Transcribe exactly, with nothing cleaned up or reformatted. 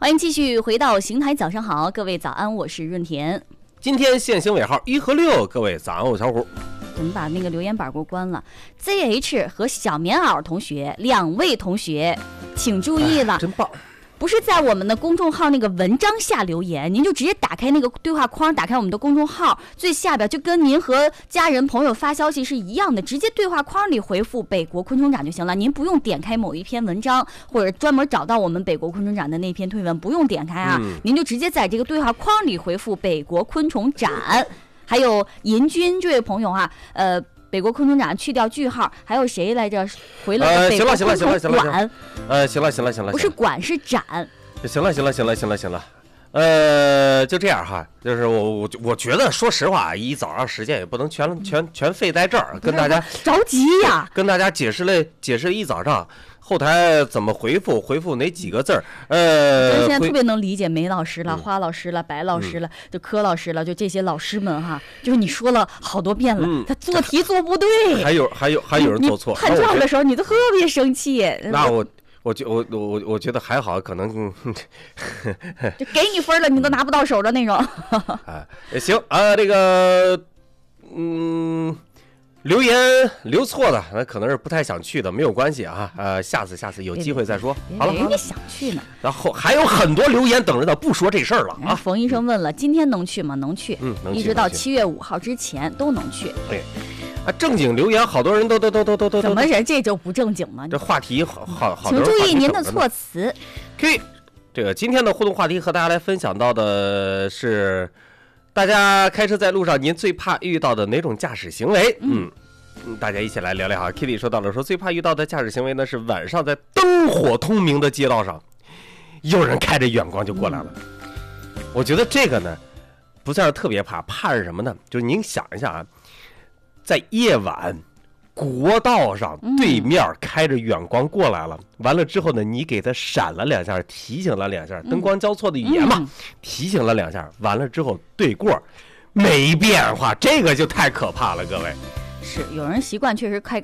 欢迎继续回到邢台早上好，各位早安，我是润田。 今天限行尾号一和六，各位早安，我小虎。 怎么把那个留言板给我关了 ？Z H 和小棉袄同学两位同学，请注意了， 真棒！ 不是在我们的公众号那个文章下留言，您就直接打开那个对话框，打开我们的公众号最下边，就跟您和家人朋友发消息是一样的，直接对话框里回复北国昆虫展就行了。您不用点开某一篇文章，或者专门找到我们北国昆虫展的那篇推文，不用点开啊，嗯、您就直接在这个对话框里回复北国昆虫展。还有银军这位朋友啊，呃。北国昆虫展去掉句号，还有谁来着？回了北国昆虫馆。 呃，行了行了行了， 不是馆是展。 行了行了行了行了行了，呃，就这样哈，就是我我我觉得，说实话，一早上时间也不能全全全费在这儿，跟大家着急呀， 跟大家解释了解释了一早上。后台怎么回复？回复哪几个字儿？呃， 我现在特别能理解梅老师了、嗯、花老师了、白老师了、嗯、就柯老师了，就这些老师们哈，就是你说了好多遍了，嗯、他做题做不对， 还有还有还有人做错。 判卷的时候你都特别生气。 那我我觉我我我觉得还好，可能就给你分了，你都拿不到手的那种。 啊，行啊，这个嗯。留言留错的，那可能是不太想去的，没有关系啊。呃，下次下次有机会再说。好了， 人家想去呢。 然后还有很多留言等着呢，不说这事儿了啊。 冯医生问了，今天能去吗？能去， 嗯，能去， 一直到七月五号之前都能去。 对，啊，正经留言好多人都都都都都都。 怎么人这就不正经吗？ 这话题好好好。 请注意您的措辞。 可以，这个今天的互动话题和大家来分享到的是。大家开车在路上，您最怕遇到的哪种驾驶行为？嗯，嗯大家一起来聊聊哈。Kitty 说到了，说最怕遇到的驾驶行为呢是晚上在灯火通明的街道上，有人开着远光就过来了。嗯、我觉得这个呢，不算是特别怕，怕是什么呢？就是您想一下啊，在夜晚。国道上对面开着远光过来了，嗯、完了之后呢，你给他闪了两下，提醒了两下，灯光交错的语言嘛，嗯、提醒了两下，完了之后对过没变化，这个就太可怕了，各位。 是有人习惯确实开